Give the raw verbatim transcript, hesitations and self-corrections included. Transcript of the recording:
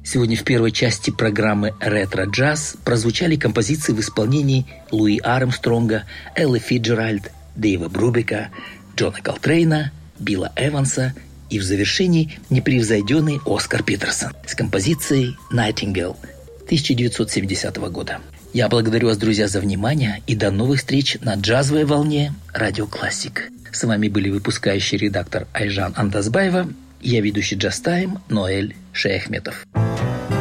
Сегодня в первой части программы «Ретро-джаз» прозвучали композиции в исполнении Луи Армстронга, Эллы Фицджеральд, Дэйва Брубека, Джона Колтрейна, Билла Эванса и в завершении непревзойденный Оскар Питерсон с композицией «Nightingale» тысяча девятьсот семидесятого года. Я благодарю вас, друзья, за внимание и до новых встреч на джазовой волне Радио Классик. С вами были выпускающий редактор Айжан Антазбаева и я ведущий Джаз Тайм Ноэль Шейхметов.